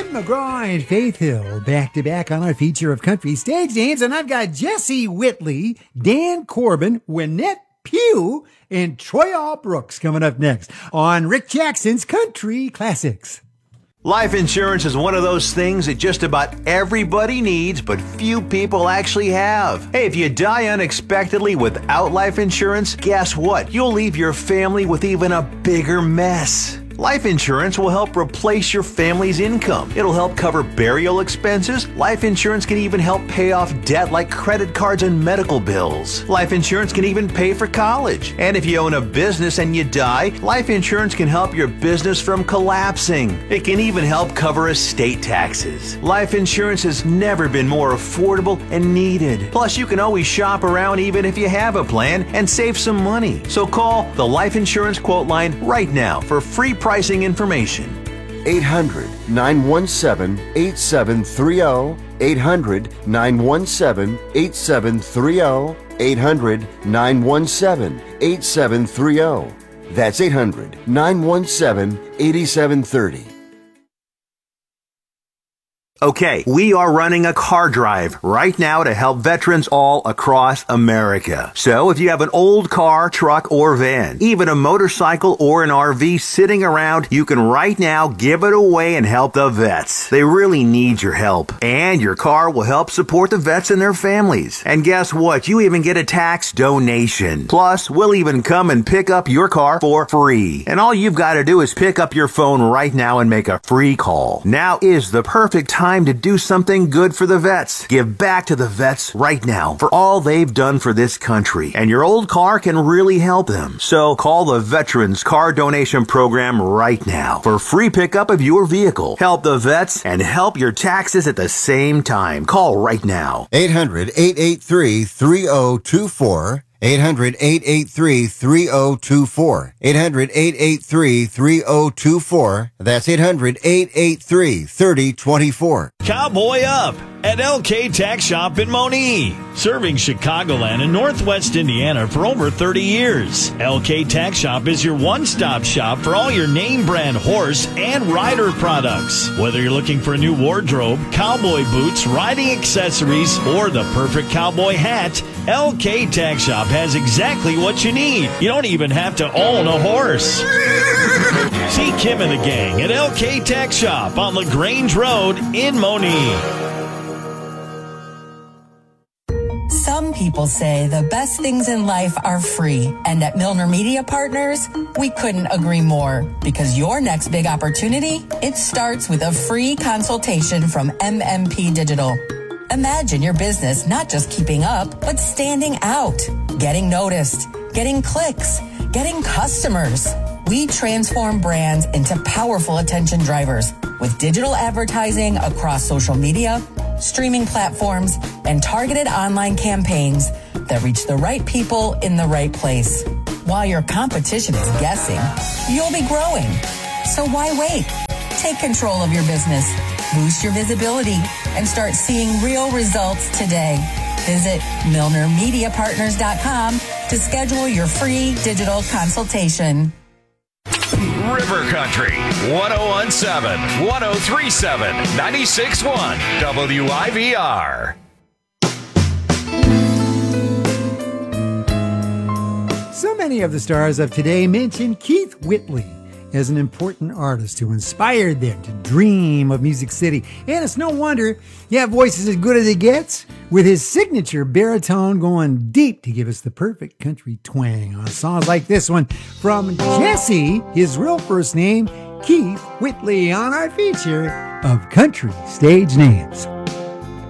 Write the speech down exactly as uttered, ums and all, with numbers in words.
Tim McGraw and Faith Hill back to back on our feature of country stage names, and I've got Jesse Whitley, Dan Corbin, Winnette Pugh, and Troy Allbrooks coming up next on Rick Jackson's Country Classics. Life insurance is one of those things that just about everybody needs, but few people actually have. Hey, if you die unexpectedly without life insurance, guess what? You'll leave your family with even a bigger mess. Life insurance will help replace your family's income. It'll help cover burial expenses. Life insurance can even help pay off debt like credit cards and medical bills. Life insurance can even pay for college. And if you own a business and you die, life insurance can help your business from collapsing. It can even help cover estate taxes. Life insurance has never been more affordable and needed. Plus, you can always shop around even if you have a plan and save some money. So call the Life Insurance Quote Line right now for free pricing information. eight hundred, nine one seven, eight seven three zero. eight hundred, nine one seven, eight seven three zero. eight hundred, nine one seven, eight seven three zero. That's eight hundred, nine one seven, eight seven three zero. Okay, we are running a car drive right now to help veterans all across America. So if you have an old car, truck, or van, even a motorcycle or an R V sitting around, you can right now give it away and help the vets. They really need your help. And your car will help support the vets and their families. And guess what? You even get a tax donation. Plus, we'll even come and pick up your car for free. And all you've got to do is pick up your phone right now and make a free call. Now is the perfect time Time to do something good for the vets. Give back to the vets right now for all they've done for this country. And your old car can really help them. So call the Veterans Car Donation Program right now for free pickup of your vehicle. Help the vets and help your taxes at the same time. Call right now. eight hundred, eight eight three, three zero two four. eight hundred, eight eight three, three zero two four. eight hundred, eight eight three, three zero two four. That's eight hundred, eight eight three, three zero two four. Cowboy Up at L K Tax Shop in Monee. Serving Chicagoland and Northwest Indiana for over thirty years. L K Tax Shop is your one-stop shop for all your name brand horse and rider products. Whether you're looking for a new wardrobe, cowboy boots, riding accessories, or the perfect cowboy hat, L K Tax Shop has exactly what you need. You don't even have to own a horse. See Kim and the gang at L K Tax Shop on LaGrange Road in Monee. Some people say the best things in life are free. And at Milner Media Partners, we couldn't agree more. Because your next big opportunity, it starts with a free consultation from M M P Digital. Imagine your business not just keeping up, but standing out, getting noticed, getting clicks, getting customers. We transform brands into powerful attention drivers with digital advertising across social media, streaming platforms, and targeted online campaigns that reach the right people in the right place. While your competition is guessing, you'll be growing. So why wait? Take control of your business, boost your visibility, and start seeing real results today. Visit Milner Media Partners dot com to schedule your free digital consultation. River Country, one oh one point seven, one oh three point seven, ninety-six point one, W I V R. So many of the stars of today mention Keith Whitley as an important artist who inspired them to dream of Music City. And it's no wonder you have voices as good as it gets, with his signature baritone going deep to give us the perfect country twang on songs like this one from Jesse, his real first name, Keith Whitley, on our feature of Country Stage Names.